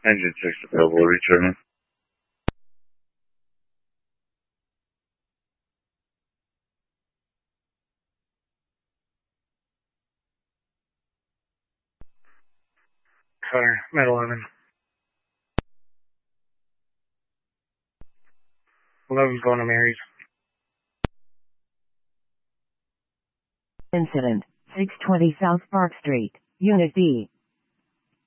Engine 6 available, returning. Sorry, Med 11. 11's going to Mary's. Incident, 620 South Park Street, Unit B.